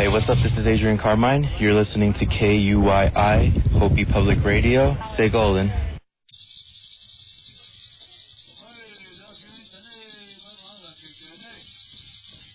Hey, what's up? This is Adrian Carmine. You're listening to KUYI, Hopi Public Radio. Stay golden.